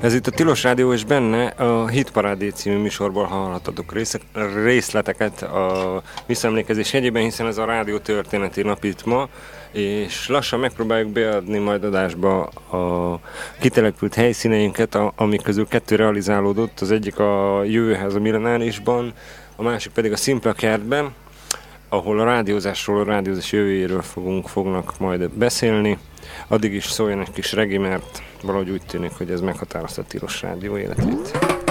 Ez itt a Tilos Rádió, és benne a Hitparádé című műsorból hallhatatok részleteket a visszaemlékezés jegyében, hiszen ez a rádió történeti nap itt ma, és lassan megpróbáljuk beadni majd adásba a kitelepült helyszíneinket, amik közül 2 realizálódott, az egyik a Jövőház a Millenárisban, a másik pedig a Szimpla kertben, ahol a rádiózásról, a rádiózás jövőjéről fognak majd beszélni. Addig is szóljon egy kis regi, mert valahogy úgy tűnik, hogy ez meghatározta a Tilos Rádió életét.